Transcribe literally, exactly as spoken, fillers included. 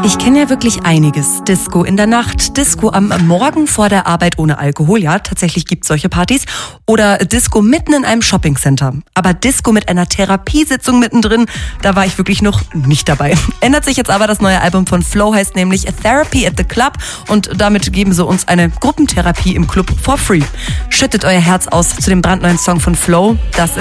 Ich kenne ja wirklich einiges. Disco in der Nacht, Disco am Morgen vor der Arbeit ohne Alkohol. Ja, tatsächlich gibt es solche Partys. Oder Disco mitten in einem Shoppingcenter. Aber Disco mit einer Therapiesitzung mittendrin, da war ich wirklich noch nicht dabei. Ändert sich jetzt aber. Das neue Album von Flow heißt nämlich Therapy at the Club. Und damit geben sie uns eine Gruppentherapie im Club for free. Schüttet euer Herz aus zu dem brandneuen Song von Flow. Das